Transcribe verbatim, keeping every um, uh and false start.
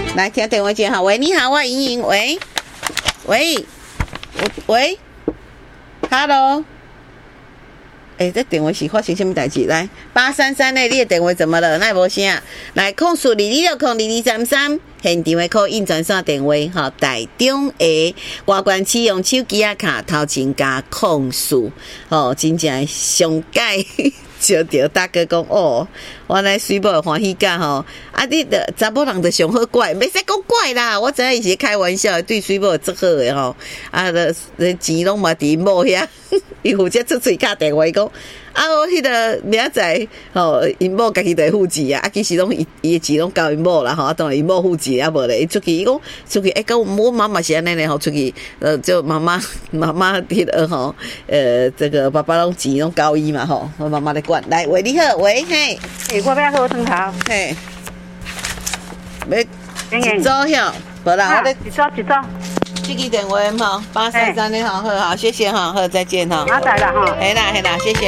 来听电话接哈，喂，你好，我莹莹，喂，喂，喂 ，Hello。哎、欸，这电话是发生什么代志？来，八三三的，你的电话怎么了？那无声。来，控诉二二六控二二三三，现场的call in专线电话哈，台中的外观启用手机啊卡头前加控诉，哦，真正上解。就着大哥讲哦，我来水某欢喜甲吼，啊你的查某人就上好怪，袂使讲怪啦，我知影伊是开玩笑，对水某足好诶吼，啊，个钱拢嘛伫某遐，伊负责出喙敲电话讲，啊我迄个明仔载吼，因某家己就会付钱啊，啊其实拢伊伊诶钱拢交因某啦吼，啊当然因某付钱啊无咧，伊出去伊讲出去，诶、欸，讲我妈妈是安尼咧吼，出去呃就妈妈妈妈迄个吼，呃这个爸爸拢钱拢交伊嘛吼，我妈妈咧。来，喂，你好，喂，嘿， 嘿，我要喝汤头， 嘿，要一组晓，无啦，我咧一组一组， 这个电话吼，八三三的吼，好好，谢谢哈，好，再见哈， 马仔啦哈， 嘿啦嘿啦，谢谢。